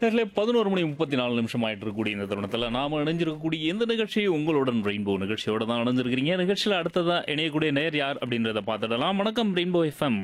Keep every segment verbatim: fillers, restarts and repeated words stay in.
நேரிலே பதினொரு மணி முப்பத்தி நாலு நிமிஷம் ஆயிட்டு இருக்கக்கூடிய இந்த தருணத்தில் நாம இணைஞ்சிருக்கக்கூடிய இந்த நிகழ்ச்சி உங்களுடன் ரெயின்போ நிகழ்ச்சியோட தான் இணைஞ்சிருக்கிறீங்க. நிகழ்ச்சியில் அடுத்ததா இணையக்கூடிய நேர் யார் அப்படின்றத பார்த்துடலாம். வணக்கம் ரெயின்போ எஃப்எம்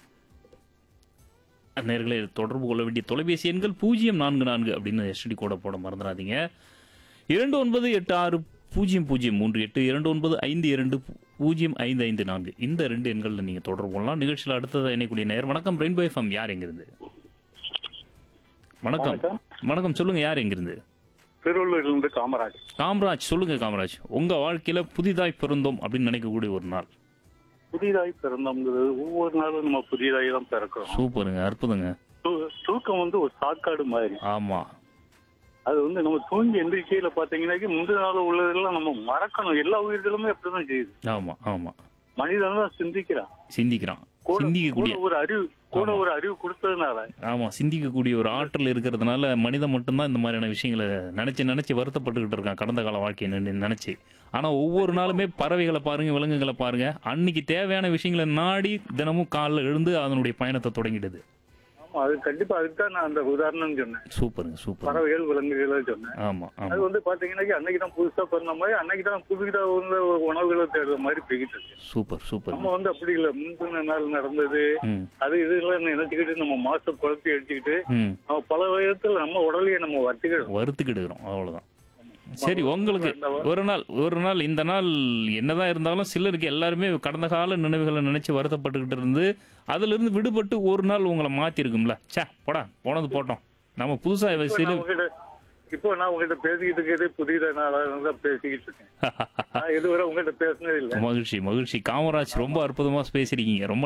நேர்களை தொடர்பு கொள்ள வேண்டிய தொலைபேசி எண்கள் பூஜ்ஜியம் நான்கு நான்கு அப்படின்னு எஸ்டி கோட போட மறந்துடாதீங்க. இரண்டு ஒன்பது எட்டு ஆறு பூஜ்ஜியம் பூஜ்ஜியம் மூன்று எட்டு இரண்டு ஒன்பது ஐந்து இரண்டு பூஜ்ஜியம் ஐந்து ஐந்து நான்கு இந்த ரெண்டு எண்களில் நீங்கள் தொடர்பு கொள்ளலாம். நிகழ்ச்சியில் அடுத்ததாக இணையக்கூடிய நேர் வணக்கம் ரெயின்போ எஃப்எம் யார் எங்கிருந்து? வணக்கம் வணக்கம் சொல்லுங்க, யார் எங்கிருந்து? திருவள்ளூரிலிருந்து காமராஜ். காமராஜ் சொல்லுங்க. காமராஜ், உங்க வாழ்க்கையில புதிதாய் பிறந்தோம் அப்படின்னு நினைக்கக்கூடிய ஒரு நாள். புதிதாய் பிறந்தோம்ங்கிறது ஒவ்வொரு நாளும் நம்ம புதிதாய் தான் பிறக்கிறோம். சூப்பருங்க, அற்புதங்க. தூ- தூக்கம் வந்து ஒரு சாக்காடு மாதிரி. ஆமா அது வந்து நம்ம தூங்கி எந்திரிக்கையில பாத்தீங்கன்னாக்கி முந்தின நாள் உள்ளதெல்லாம் நம்ம மறக்கணும். எல்லா உயிர்களுமே அப்படிதான் செய்யுது. ஆமா ஆமா மனிதன் தான் சிந்திக்கிறான். சிந்திக்கிறான், கூட சிந்திக்கக்கூடிய கூட ஒரு அறிவு கூட ஒரு அறிவு கொடுத்ததுனால ஆமா சிந்திக்கக்கூடிய ஒரு ஆற்றல் இருக்கிறதுனால மனிதன் மட்டும்தான் இந்த மாதிரியான விஷயங்களை நினைச்சு நினைச்சு வருத்தப்பட்டுக்கிட்டு இருக்கான் கடந்த கால வாழ்க்கையை நினை- நினைச்சு. ஆனா ஒவ்வொரு நாளுமே பறவைகளை பாருங்க, விலங்குகளை பாருங்க, அன்னைக்கு தேவையான விஷயங்களை நாடி தினமும் காலைல எழுந்து அதனுடைய பயணத்தை தொடங்கிடுது. ஆமா, அது கண்டிப்பா அதுக்கு தான் நான் அந்த உதாரணம் சொன்னேன். சூப்பருங்க சூப்பர். பறவைகள் விலங்குகளை சொன்னேன். ஆமா அது ஆமா வந்து பாத்தீங்கன்னாக்கி அன்னைக்கு தான் புதுசா பிறந்த மாதிரி அன்னைக்கு தான் புதுவிதா வந்து உணவுகளை தேடுற மாதிரி போய்கிட்டு இருக்கு. Super super. நம்ம வந்து அப்படி இல்ல, முந்தின நாள் நடந்தது ம் அது இதெல்லாம் நினைச்சுக்கிட்டு நம்ம மாச குழப்பி அடிச்சுக்கிட்டு ம் நம்ம பல விதத்துல நம்ம உடலையே நம்ம வட்டிக்கிடும். வறுத்துக்கிடுகிறோம், அவ்வளவுதான். சரி, உங்களுக்கு ஒரு நாள் ஒரு நாள் இந்த நாள் என்னதான் இருந்தாலும் சிலருக்கு எல்லாருமே கடந்த கால நினைவுகளை நினைச்சு வருத்தப்பட்டுக்கிட்டு இருந்து அதுல இருந்து விடுபட்டு ஒரு நாள் உங்களை மாத்திருக்கும்ல, சே போடா போனது போட்டோம் நம்ம புதுசா சில இப்போ நான் உங்ககிட்ட பேசிக்கிட்டு இருக்கிறதே புதிய நாளாக பேசிக்கிட்டு இருக்கேன். நான் இதுவரை உங்ககிட்ட பேசினது இல்லை. மகிழ்ச்சி மகிழ்ச்சி. காமராஜ் ரொம்ப அற்புதமா பேசிருக்கீங்க, ரொம்ப